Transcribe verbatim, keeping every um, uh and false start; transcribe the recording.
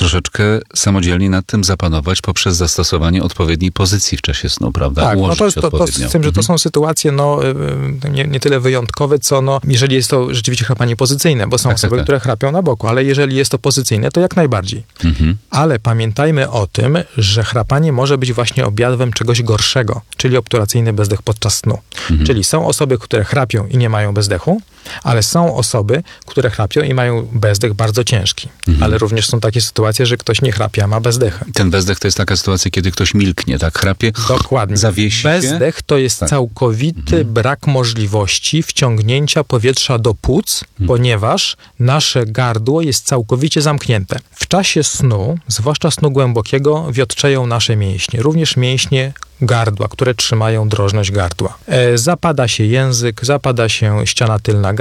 troszeczkę samodzielnie nad tym zapanować poprzez zastosowanie odpowiedniej pozycji w czasie snu, prawda? Tak, no to jest to, to z tym, że to mhm. są sytuacje no, nie, nie tyle wyjątkowe, co no, jeżeli jest to rzeczywiście chrapanie pozycyjne, bo są tak, osoby, tak, tak. które chrapią na boku, ale jeżeli jest to pozycyjne, to jak najbardziej. Mhm. Ale pamiętajmy o tym, że chrapanie może być właśnie objawem czegoś gorszego, czyli obturacyjny bezdech podczas snu. Mhm. Czyli są osoby, które chrapią i nie mają bezdechu, ale są osoby, które chrapią i mają bezdech bardzo ciężki. Mhm. Ale również są takie sytuacje, że ktoś nie chrapie, a ma bezdechę. Ten bezdech to jest taka sytuacja, kiedy ktoś milknie, tak? Chrapie, Dokładnie. zawiesi się. Bezdech to jest Tak. całkowity Mhm. brak możliwości wciągnięcia powietrza do płuc, Mhm. ponieważ nasze gardło jest całkowicie zamknięte. W czasie snu, zwłaszcza snu głębokiego, wiotczeją nasze mięśnie, również mięśnie gardła, które trzymają drożność gardła. E, zapada się język, zapada się ściana tylna